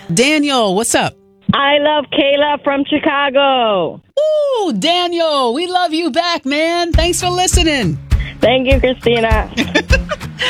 Daniel, what's up? I love Kayla from Chicago. Ooh, Daniel, we love you back, man. Thanks for listening. Thank you, Christina.